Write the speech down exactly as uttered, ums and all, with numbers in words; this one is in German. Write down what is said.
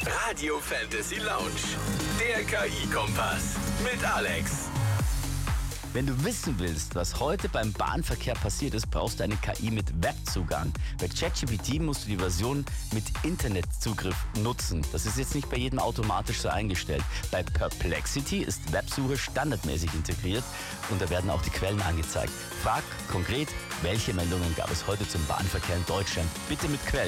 Radio Fantasy Lounge, der K I-Kompass mit Alex. Wenn du wissen willst, was heute beim Bahnverkehr passiert ist, brauchst du eine K I mit Webzugang. Bei ChatGPT musst du die Version mit Internetzugriff nutzen. Das ist jetzt nicht bei jedem automatisch so eingestellt. Bei Perplexity ist Websuche standardmäßig integriert und da werden auch die Quellen angezeigt. Frag konkret, welche Meldungen gab es heute zum Bahnverkehr in Deutschland? Bitte mit Quellen.